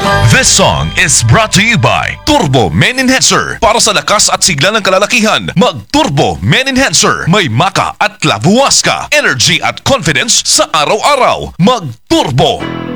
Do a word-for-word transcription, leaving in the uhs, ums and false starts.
This song is brought to you by Turbo Men Enhancer. Para sa lakas at sigla ng kalalakihan, mag-Turbo Men Enhancer. May maka at labuwas ka. Energy at confidence sa araw-araw. Mag-Turbo!